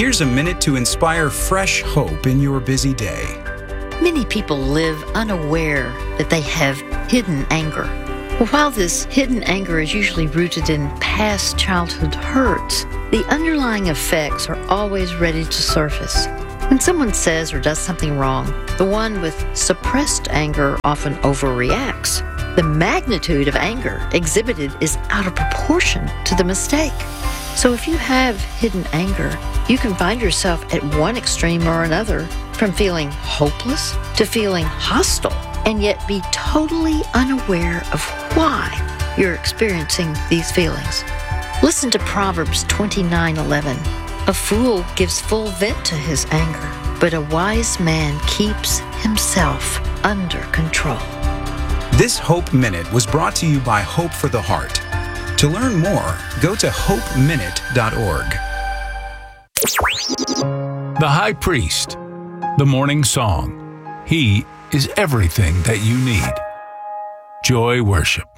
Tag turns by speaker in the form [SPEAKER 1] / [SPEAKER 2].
[SPEAKER 1] Here's a minute to inspire fresh hope in your busy day.
[SPEAKER 2] Many people live unaware that they have hidden anger. Well, while this hidden anger is usually rooted in past childhood hurts, the underlying effects are always ready to surface. When someone says or does something wrong, the one with suppressed anger often overreacts. The magnitude of anger exhibited is out of proportion to the mistake. So if you have hidden anger, you can find yourself at one extreme or another, from feeling hopeless to feeling hostile, and yet be totally unaware of why you're experiencing these feelings. Listen to Proverbs 29:11. A fool gives full vent to his anger, but a wise man keeps himself under control.
[SPEAKER 1] This Hope Minute was brought to you by Hope for the Heart. To learn more, go to hopeminute.org.
[SPEAKER 3] The High Priest, the Morning Song. He is everything that you need. Joy Worship.